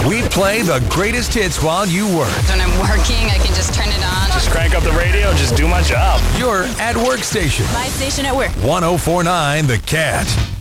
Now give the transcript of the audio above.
We play the greatest hits while you work. When I'm working, I can just turn it on. Just crank up the radio, just do my job. Your at work station. My station at work. 104.9 The Cat.